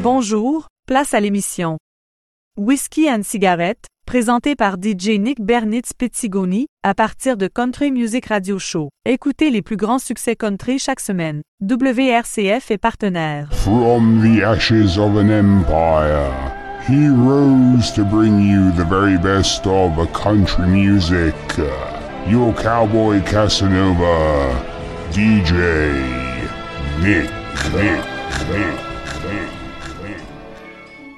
Bonjour, place à l'émission Whiskey and Cigarette, présentée par DJ Nick Bernitz Pettigoni, à partir de Country Music Radio Show. Écoutez les plus grands succès country chaque semaine. WRCF est partenaire. From the ashes of an empire, he rose to bring you the very best of country music. Your cowboy Casanova, DJ Nick.